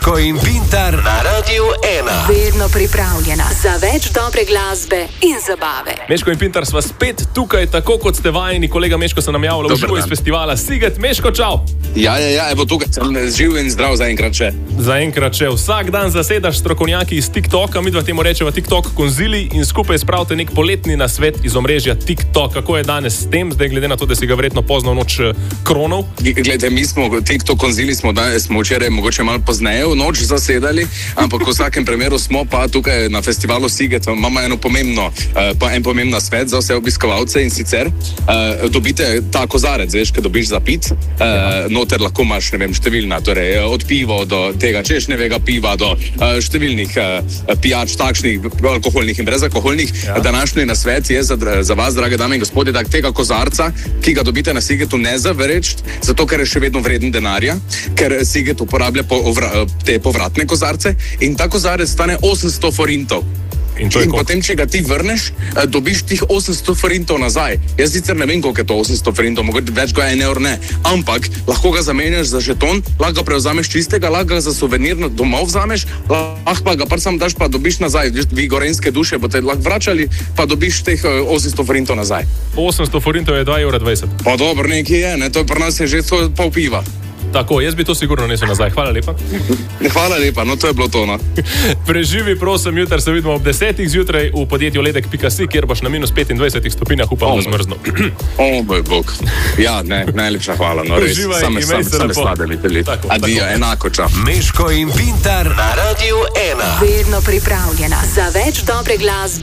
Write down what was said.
Meško in Pintar na Radiu 1. Vedno pripravljena za več dobre glasbe in zabave. Meško in Pintar sva spet tukaj, tako kot ste vajeni. Kolega Meško se nam javlja v živo iz festivala Siget. Meško, čau! Ja, evo tukaj sem živ in zdrav zaenkrat še. Zaenkrat še. Vsak dan zasedaš strokovnjaki iz TikToka, midva temu rečeva TikTok konzili in skupaj spravite nek poletni nasvet iz omrežja TikTok. Kako je danes s tem, zdaj glede na to, da si ga verjetno pozno v noč kronov? Glede, mi smo TikTok konzili smo včeraj mogoče malo pozneje v noč zasedali, ampak v vsakem primeru smo pa tukaj na festivalu Siget. Imamo en pomemben svet za vse obiskovalce in sicer dobite ta kozarec, veš, ko dobiš za pit, noter lahko imaš, ne vem, številna, torej od piva do tega češnjevega piva do številnih pijač, takšnih alkoholnih in brezalkoholnih. Ja. Današnji nasvet je za vas, drage dame in gospodje, da tega kozarca, ki ga dobite na Sigetu, ne zavrečt, zato ker je še vedno vreden denarja, ker Siget uporablja te povratne kozarce in ta kozarec stane 800 forintov. In potem, če ga ti vrneš, dobiš tih 800 forintov nazaj. Jaz sicer ne vem, koliko je to 800 forintov, mogoče več kot 1 evro ne, ampak lahko ga zamenjaš za žeton, lahko ga prevzameš čistega, lahko ga za suvenir domov vzameš, lahko pa ga sam daš pa dobiš nazaj. Vi gorenjske duše boste lahko vračali, pa dobiš teh 800 forintov nazaj. 800 forintov je 2,20 evra. Pa dobro, nekaj je, ne? To je pri nas je že pol piva. Tako, jaz bi to sigurno nesel nazaj. Hvala lepa. Hvala lepa, no to je bilo to, no. Preživi, prosim, jutri se vidimo ob 10. zjutraj v podjetju ledek.si, kjer boš na minus 25 stopinjah, upam, da zmrzno. Moj bog. Ja, ne, najlepša hvala, no res. Uživaj, imej se lepo. Adijo, enako, čau. Meško in Pintar na Radiu 1. Vedno pripravljena za več dobre glasbe.